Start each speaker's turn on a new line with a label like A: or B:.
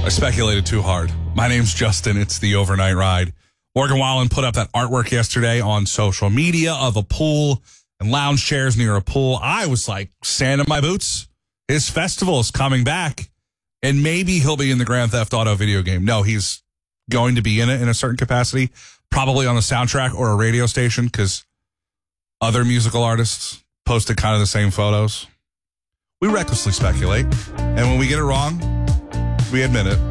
A: I speculated too hard. My name's Justin. It's the Overnight Ride. Morgan Wallen put up that artwork yesterday on social media of a pool and lounge chairs near a pool. I was like, sand in my boots. His festival is coming back, and maybe he'll be in the Grand Theft Auto video game. No, he's going to be in it in a certain capacity, probably on the soundtrack or a radio station, because other musical artists posted kind of the same photos. We recklessly speculate, and when we get it wrong, we admit it.